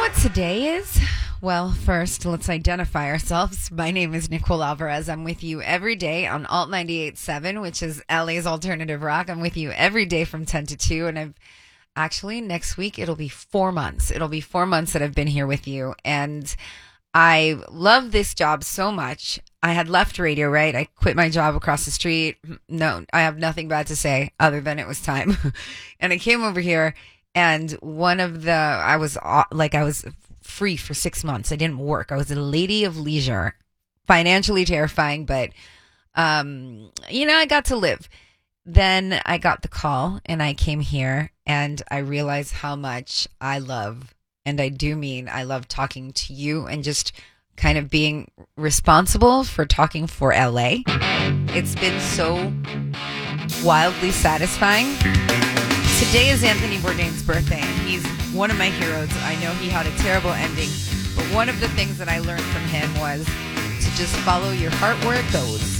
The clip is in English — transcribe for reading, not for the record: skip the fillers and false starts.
what today is? Well, first, let's identify ourselves. My name is Nicole Alvarez. I'm with you every day on Alt 98.7, which is LA's alternative rock. I'm with you every day from 10 to 2, and I've actually next week, it'll be 4 months. It'll be 4 months that I've been here with you, and I love this job so much. I had left radio, right? I quit my job across the street. No, I have nothing bad to say other than it was time. And I came over here, and I was free for 6 months. I didn't work. I was a lady of leisure, financially terrifying, but, I got to live. Then I got the call and I came here and I realized how much I love, and I do mean I love talking to you and just kind of being responsible for talking for LA. It's been so wildly satisfying. Today is Anthony Bourdain's birthday, and he's one of my heroes. I know he had a terrible ending, but one of the things that I learned from him was to just follow your heart where it goes.